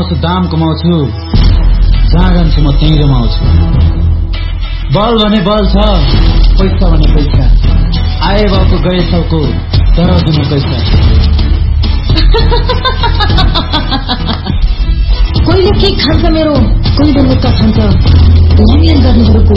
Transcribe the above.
कमाउँछु दाम कमाउँछु, जहाँ जान्छु म त्यहीँ रमाउँछु। बल भने बल छ, पैसा भने पैसा, आए बाउको गए सबको तर दिनु पैसा। कोहीले केक खान्छ मेरो, कोहीले मुक्का खान्छ, ल्याङल्याङ गर्नेहरूको